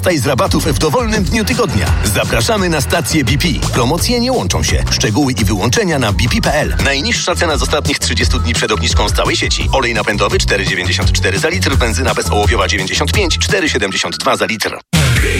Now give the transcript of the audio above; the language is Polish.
Korzystaj z rabatów w dowolnym dniu tygodnia. Zapraszamy na stację BP. Promocje nie łączą się. Szczegóły i wyłączenia na bp.pl. Najniższa cena z ostatnich 30 dni przed obniżką z całej sieci. Olej napędowy 4,94 za litr, benzyna bezołowiowa 95, 4,72 za litr.